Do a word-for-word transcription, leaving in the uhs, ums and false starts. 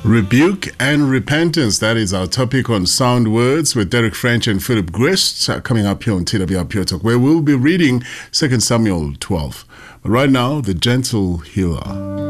Rebuke and repentance. That is our topic on Sound Words with Derek French and Philip Grist uh, coming up here on T W R Pure where we'll be reading Second Samuel twelve. But right now, the gentle healer.